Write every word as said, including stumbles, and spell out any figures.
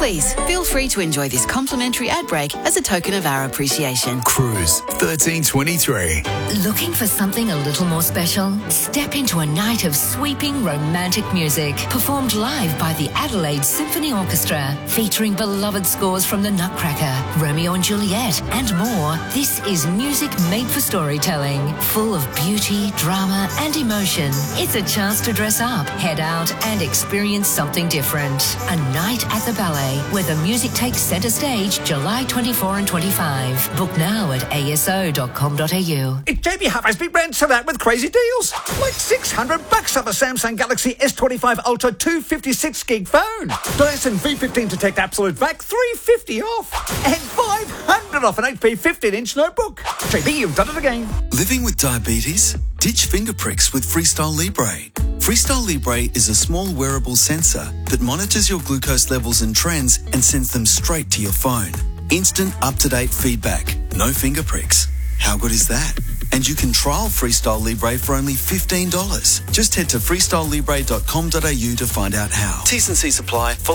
Please, feel free to enjoy this complimentary ad break as a token of our appreciation. Cruise thirteen twenty-three. Looking for something a little more special? Step into a night of sweeping romantic music, performed live by the Adelaide Symphony Orchestra, featuring beloved scores from The Nutcracker, Romeo and Juliet, and more. This is music made for storytelling, full of beauty, drama, and emotion. It's a chance to dress up, head out, and experience something different. A night at the ballet, where the music takes centre stage July twenty-fourth and twenty-fifth. Book now at a s o dot com dot a u. It's J B Huff's big brand sell out with crazy deals. Like six hundred bucks off a Samsung Galaxy S twenty-five Ultra two fifty-six gig phone. Dyson V fifteen Detect Absolute Vac three fifty off. And five hundred off an H P fifteen inch notebook. J B, you've done it again. Living with diabetes? Ditch finger pricks with Freestyle Libre. Freestyle Libre is a small wearable sensor that monitors your glucose levels and trends and sends them straight to your phone. Instant up-to-date feedback. No finger pricks. How good is that? And you can trial Freestyle Libre for only fifteen dollars. Just head to freestyle libre dot com dot a u to find out how. T's and C's apply.